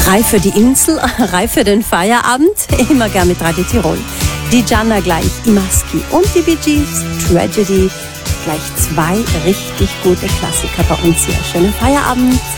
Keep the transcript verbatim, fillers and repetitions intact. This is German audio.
Reif für die Insel, reif für den Feierabend, immer gern mit Radio Tirol. Die Gianna gleich, Imaski und die Bee Gees, Tragedy. Gleich zwei richtig gute Klassiker bei uns hier. Schönen Feierabend.